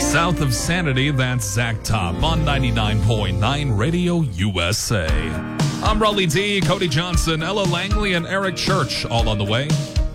South of Sanity, that's Zach Top on 99.9 Radio USA. I'm Raleigh D, Cody Johnson, Ella Langley, and Eric Church, all on the way.